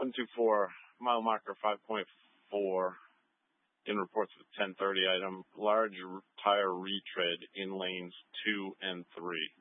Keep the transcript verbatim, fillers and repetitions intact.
one two four, mile marker five point four, in reports of ten thirty item, large tire retread in lanes two and three.